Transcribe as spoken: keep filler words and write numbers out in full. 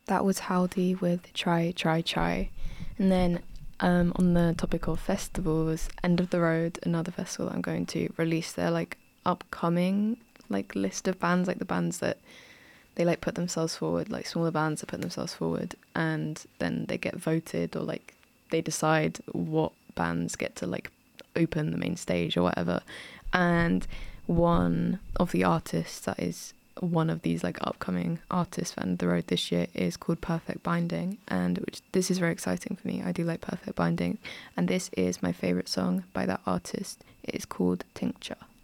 That was Howdy with Try, Try, Try. And then um, on the topic of festivals, End of the Road, another festival I'm going to, release their like upcoming like list of bands, like the bands that they like put themselves forward, like smaller bands that put themselves forward, and then they get voted, or like they decide what bands get to like open the main stage or whatever. And one of the artists that is one of these like upcoming artists for End of the Road this year is called Perfect Binding, and which this is very exciting for me. I do like Perfect Binding, and this is my favorite song by that artist. It is called Tincture.